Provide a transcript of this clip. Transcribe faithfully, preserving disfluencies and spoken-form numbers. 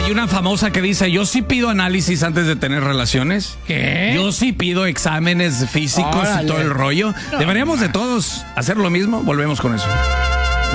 hay una famosa que dice, yo sí pido análisis antes de tener relaciones. ¿Qué? Yo sí pido exámenes físicos Órale. y todo el rollo. Deberíamos de todos hacer lo mismo. Volvemos con eso.